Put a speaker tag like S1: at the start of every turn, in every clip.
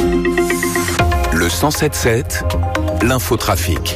S1: Le 107.7, l'infotrafic.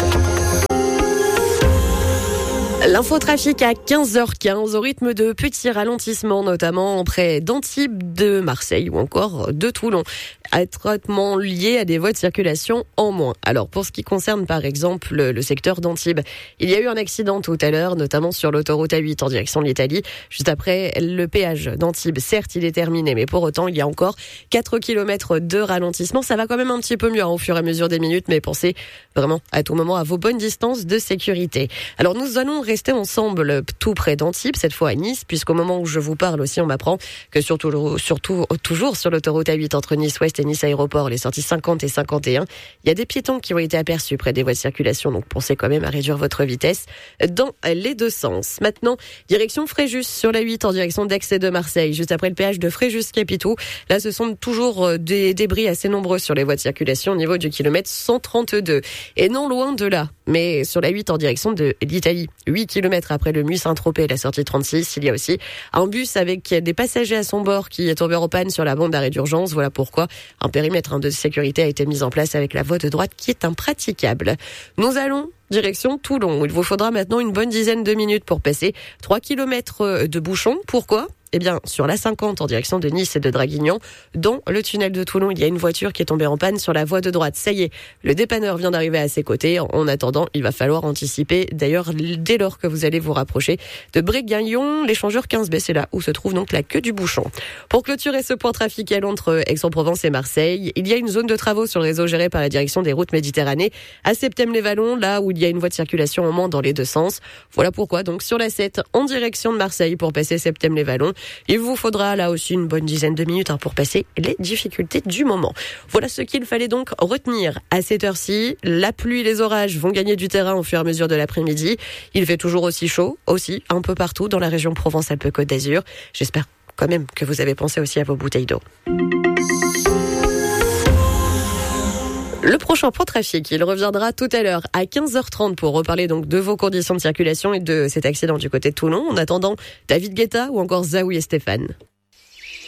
S2: L'infotrafic à 15h15 au rythme de petits ralentissements, notamment près d'Antibes, de Marseille ou encore de Toulon, étroitement liés à des voies de circulation en moins. Alors pour ce qui concerne par exemple le secteur d'Antibes, il y a eu un accident tout à l'heure, notamment sur l'autoroute A8 en direction de l'Italie, juste après le péage d'Antibes. Certes, il est terminé, mais pour autant, il y a encore 4 km de ralentissement. Ça va quand même un petit peu mieux au fur et à mesure des minutes, mais pensez vraiment à tout moment à vos bonnes distances de sécurité. Alors nous allons rester ensemble tout près d'Antibes, cette fois à Nice, puisqu'au moment où je vous parle aussi, on m'apprend que toujours sur l'autoroute A8 entre Nice Ouest et Nice Aéroport, les sorties 50 et 51, il y a des piétons qui ont été aperçus près des voies de circulation, donc pensez quand même à réduire votre vitesse dans les deux sens. Maintenant, direction Fréjus sur la 8 en direction d'Aix et de Marseille, juste après le péage de Fréjus-Capitaux. Là, ce sont toujours des débris assez nombreux sur les voies de circulation au niveau du kilomètre 132. Et non loin de là, mais sur la 8 en direction de l'Italie, 8 km après le Mue-Saint-Tropez, la sortie 36, il y a aussi un bus avec des passagers à son bord qui est tombé en panne sur la bande d'arrêt d'urgence. Voilà pourquoi un périmètre de sécurité a été mis en place avec la voie de droite qui est impraticable. Nous allons direction Toulon, où il vous faudra maintenant une bonne dizaine de minutes pour passer 3 km de bouchons. Pourquoi ? Eh bien, sur la 50 en direction de Nice et de Draguignan, dans le tunnel de Toulon, il y a une voiture qui est tombée en panne sur la voie de droite. Ça y est, le dépanneur vient d'arriver à ses côtés. En attendant, il va falloir anticiper. D'ailleurs, dès lors que vous allez vous rapprocher de Bréguignon, l'échangeur 15B, c'est là où se trouve donc la queue du bouchon. Pour clôturer ce point trafical entre Aix-en-Provence et Marseille, il y a une zone de travaux sur le réseau géré par la direction des routes Méditerranée à Septème-les-Vallons, là où il y a une voie de circulation en moins dans les deux sens. Voilà pourquoi, donc, sur la 7, en direction de Marseille pour passer Septème-les-Vallons, il vous faudra là aussi une bonne dizaine de minutes pour passer les difficultés du moment. Voilà ce qu'il fallait donc retenir à cette heure-ci. La pluie et les orages vont gagner du terrain au fur et à mesure de l'après-midi. Il fait toujours aussi chaud, aussi un peu partout dans la région Provence-Alpes-Côte d'Azur. J'espère quand même que vous avez pensé aussi à vos bouteilles d'eau. Le prochain point trafic, il reviendra tout à l'heure à 15h30 pour reparler donc de vos conditions de circulation et de cet accident du côté de Toulon. En attendant, David Guetta ou encore Zawi et Stéphane.